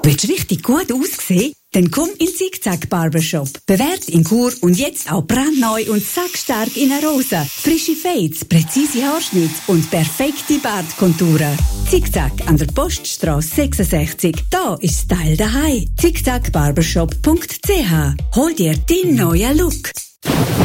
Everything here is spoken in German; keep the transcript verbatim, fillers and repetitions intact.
Willst du richtig gut aussehen? Dann komm in Zickzack Barbershop. Bewährt in Chur und jetzt auch brandneu und sackstark in einer Rose. Frische Fades, präzise Haarschnitt und perfekte Bartkonturen. Zickzack an der Poststrasse sechsundsechzig. Da ist Style daheim. zickzack barbershop punkt c h. Hol dir deinen neuen Look.